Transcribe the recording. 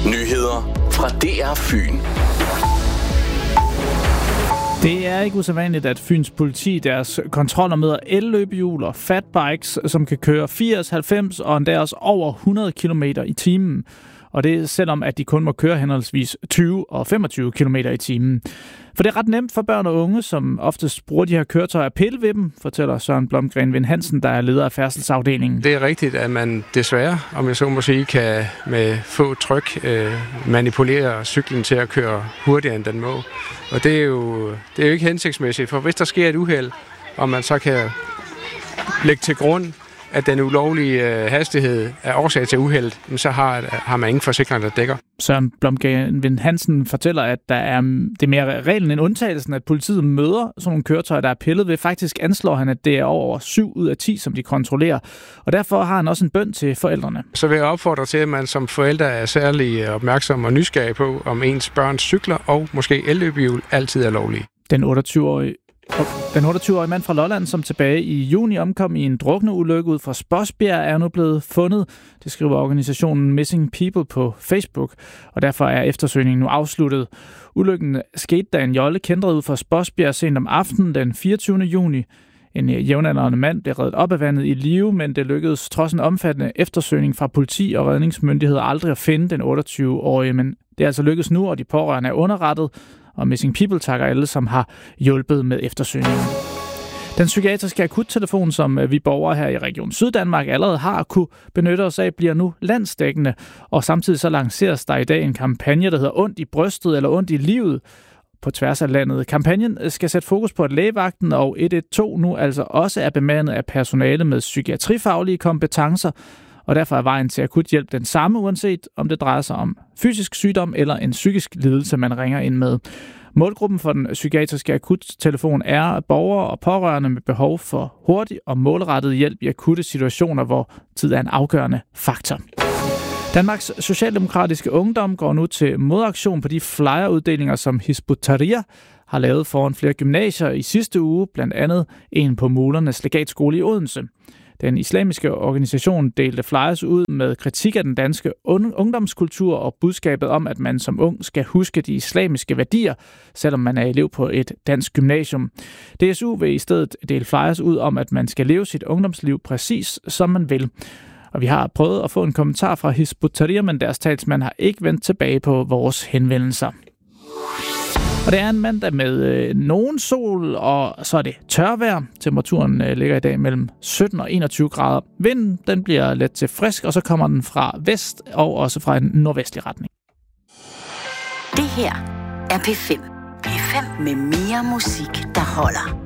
Nyheder fra DR Fyn. Det er ikke usædvanligt, at Fyns politi deres kontroller møder elløbehjul og fatbikes, som kan køre 80, 90 og endda også over 100 km i timen. Og det er selvom, at de kun må køre henholdsvis 20 og 25 km i timen. For det er ret nemt for børn og unge, som oftest bruger de her køretøjer, at pille ved dem, fortæller Søren Blomgren Vind Hansen, der er leder af færdselsafdelingen. Det er rigtigt, at man desværre, om jeg så må sige, kan med få tryk manipulere cyklen til at køre hurtigere end den må. Og det er jo ikke hensigtsmæssigt, for hvis der sker et uheld, og man så kan lægge til grund, at den ulovlige hastighed er årsag til uheldet, så har man ingen forsikring, der dækker. Søren Blomgren Vind Hansen fortæller, at det er mere reglen end undtagelsen, at politiet møder sådan nogle køretøjer, der er pillet ved. Faktisk anslår han, at det er over 7 ud af 10, som de kontrollerer. Og derfor har han også en bøn til forældrene. Så vil jeg opfordre til, at man som forældre er særlig opmærksom og nysgerrig på, om ens børns cykler og måske elløbehjul altid er lovlige. Den 28-årige mand fra Lolland, som tilbage i juni omkom i en drukneulykke ud fra Spodsbjerg, er nu blevet fundet. Det skriver organisationen Missing People på Facebook, og derfor er eftersøgningen nu afsluttet. Ulykken skete, da en jolle kændrede ud fra Spodsbjerg sent om aftenen den 24. juni. En jævnaldrende mand blev reddet op af vandet i live, men det lykkedes trods en omfattende eftersøgning fra politi og redningsmyndigheder aldrig at finde den 28-årige, men det er altså lykkedes nu, og de pårørende er underrettet, og Missing People takker alle, som har hjulpet med eftersøgningen. Den psykiatriske akuttelefon, som vi borgere her i Region Syddanmark allerede har kunne benytte os af, bliver nu landsdækkende, og samtidig så lanceres der i dag en kampagne, der hedder Ondt i brystet eller Ondt i livet på tværs af landet. Kampagnen skal sætte fokus på, at lægevagten og 112 nu altså også er bemandet af personale med psykiatrifaglige kompetencer, og derfor er vejen til akut hjælp den samme, uanset om det drejer sig om fysisk sygdom eller en psykisk lidelse, man ringer ind med. Målgruppen for den psykiatriske akuttelefon er borgere og pårørende med behov for hurtig og målrettet hjælp i akutte situationer, hvor tid er en afgørende faktor. Danmarks Socialdemokratiske Ungdom går nu til modaktion på de flyeruddelinger, som Hizb ut-Tahrir har lavet foran flere gymnasier i sidste uge, blandt andet en på Mulernes Legatskole i Odense. Den islamiske organisation delte flyers ud med kritik af den danske ungdomskultur og budskabet om, at man som ung skal huske de islamiske værdier, selvom man er elev på et dansk gymnasium. DSU vil i stedet dele flyers ud om, at man skal leve sit ungdomsliv præcis som man vil. Og vi har prøvet at få en kommentar fra Hizb ut-Tahrir, men deres talsmand har ikke vendt tilbage på vores henvendelser. Og det er en mandag med nogen sol, og så er det tørvejr. Temperaturen ligger i dag mellem 17 og 21 grader. Vinden den bliver let til frisk, og så kommer den fra vest og også fra en nordvestlig retning. Det her er P5. P5 med mere musik, der holder.